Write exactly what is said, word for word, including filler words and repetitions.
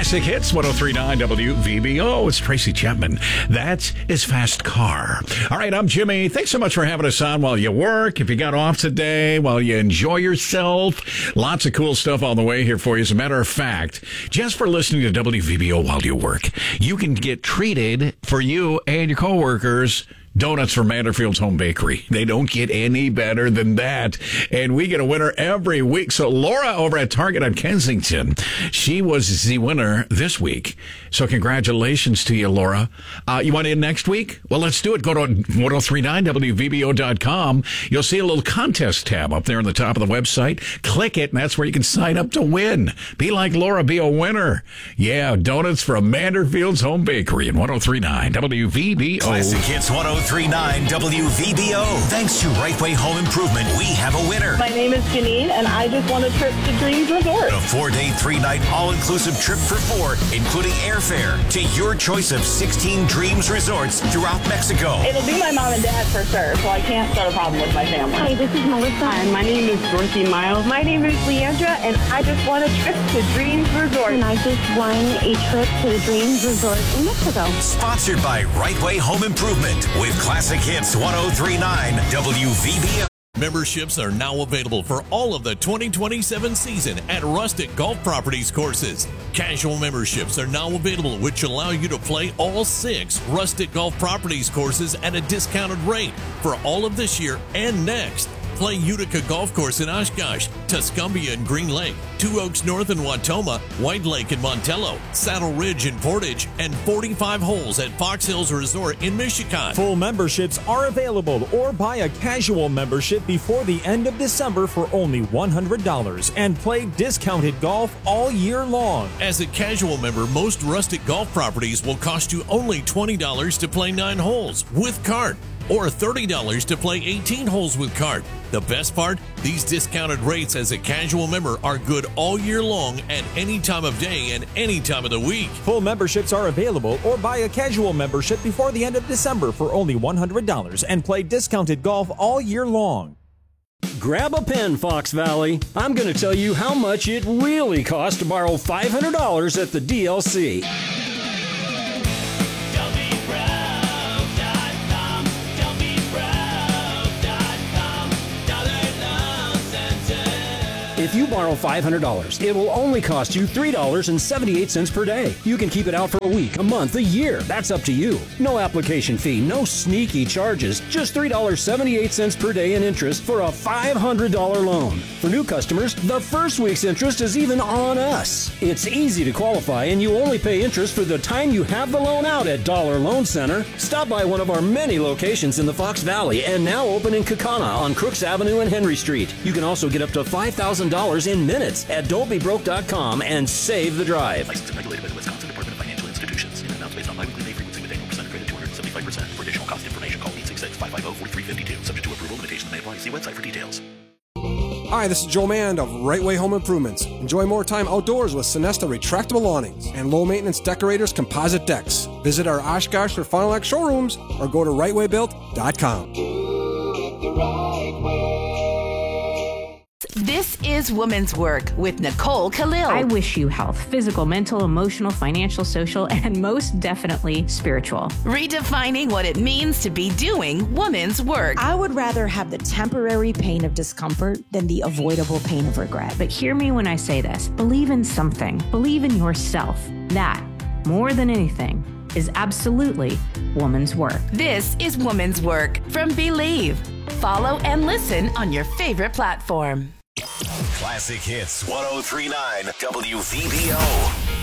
Classic Hits, one oh three point nine W V B O. It's Tracy Chapman. That is Fast Car. All right, I'm Jimmy. Thanks so much for having us on while you work. If you got off today, while you enjoy yourself, lots of cool stuff on the way here for you. As a matter of fact, just for listening to W V B O while you work, you can get treated for you and your coworkers. Donuts from Manderfield's Home Bakery. They don't get any better than that. And we get a winner every week. So Laura over at Target on Kensington, she was the winner this week. So congratulations to you, Laura. Uh, you want in next week? Well, let's do it. Go to ten thirty-nine W V B O dot com. You'll see a little contest tab up there on the top of the website. Click it, and that's where you can sign up to win. Be like Laura, be a winner. Yeah, donuts from Manderfield's Home Bakery in ten thirty-nine W V B O. Classic Hits ten thirty-nine W V B O. Thanks to Right Way Home Improvement, we have a winner. My name is Janine, and I just want a trip to Dreams Resort. A four-day, three-night, all-inclusive trip for four, including airfare to your choice of sixteen Dreams Resorts throughout Mexico. It'll be my mom and dad for sure, so I can't start a problem with my family. Hi, this is Melissa. Hi, my name is Dorothy Miles. My name is Leandra, and I just want a trip to Dreams Resort. And I just won a trip to the Dreams Resort in Mexico. Sponsored by Right Way Home Improvement with Classic Hits ten thirty-nine W V B O. Memberships are now available for all of the twenty twenty-seven season at Rustic Golf Properties courses. Casual memberships are now available, which allow you to play all six Rustic Golf Properties courses at a discounted rate for all of this year and next. Play Utica Golf Course in Oshkosh, Tuscumbia and Green Lake, Two Oaks North in Watoma, White Lake in Montello, Saddle Ridge in Portage, and forty-five holes at Fox Hills Resort in Michigan. Full memberships are available, or buy a casual membership before the end of December for only one hundred dollars and play discounted golf all year long. As a casual member, most Rustic Golf Properties will cost you only twenty dollars to play nine holes with cart, or thirty dollars to play eighteen holes with cart. The best part, these discounted rates as a casual member are good all year long at any time of day and any time of the week. Full memberships are available, or buy a casual membership before the end of December for only one hundred dollars and play discounted golf all year long. Grab a pen, Fox Valley. I'm going to tell you how much it really costs to borrow five hundred dollars at the D L C. If you borrow five hundred dollars, it will only cost you three dollars and seventy-eight cents per day. You can keep it out for a week, a month, a year. That's up to you. No application fee, no sneaky charges. Just three dollars and seventy-eight cents per day in interest for a five hundred dollars loan. For new customers, the first week's interest is even on us. It's easy to qualify, and you only pay interest for the time you have the loan out at Dollar Loan Center. Stop by one of our many locations in the Fox Valley and now open in Kaukauna on Crooks Avenue and Henry Street. You can also get up to five thousand dollars in minutes at Dolby Broke dot com and save the drive. Licensed and regulated by the Wisconsin Department of Financial Institutions. In amounts based on biweekly pay frequency with annual percent credit two hundred seventy-five percent. For additional cost information, call eight six six, five five zero, four three five two. Subject to approval, limitations may apply. See website for details. Hi, this is Joe Mand of Right Way Home Improvements. Enjoy more time outdoors with Sonesta retractable awnings and low-maintenance Decorators composite decks. Visit our Oshkosh or Fond du Lac showrooms or go to right way built dot com. This is Woman's Work with Nicole Khalil. I wish you health, physical, mental, emotional, financial, social, and most definitely spiritual. Redefining what it means to be doing woman's work. I would rather have the temporary pain of discomfort than the avoidable pain of regret. But hear me when I say this. Believe in something. Believe in yourself. That, more than anything, is absolutely woman's work. This is Woman's Work from Believe. Follow and listen on your favorite platform. Classic Hits ten thirty-nine W V B O.